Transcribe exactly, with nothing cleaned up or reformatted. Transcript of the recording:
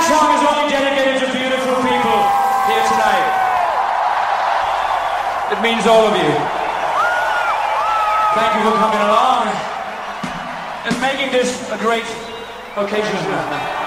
next song is only dedicated to beautiful people here tonight. It means all of you. Thank you for coming along and making this a great occasion.